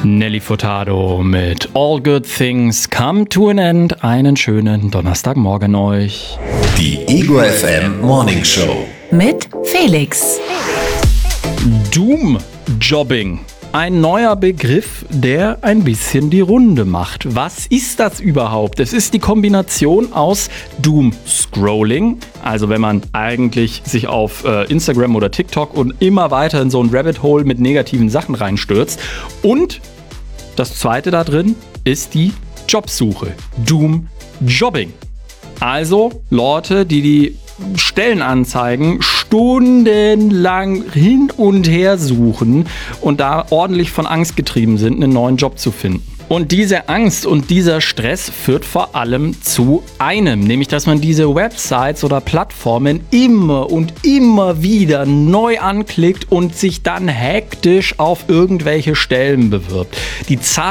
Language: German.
Nelly Furtado mit All Good Things Come to an End. Einen schönen Donnerstagmorgen euch. Die Ego FM Morning Show mit Felix. Doom-Jobbing. Ein neuer Begriff, der ein bisschen die Runde macht. Was ist das überhaupt? Es ist die Kombination aus Doom-Scrolling, also wenn man eigentlich sich auf Instagram oder TikTok und immer weiter in so ein Rabbit Hole mit negativen Sachen reinstürzt. Und das zweite da drin ist die Jobsuche. Doom-Jobbing. Also Leute, die Stellenanzeigen stundenlang hin und her suchen und da ordentlich von Angst getrieben sind, einen neuen Job zu finden. Und diese Angst und dieser Stress führt vor allem zu einem, nämlich dass man diese Websites oder Plattformen immer und immer wieder neu anklickt und sich dann hektisch auf irgendwelche Stellen bewirbt. Die Zahl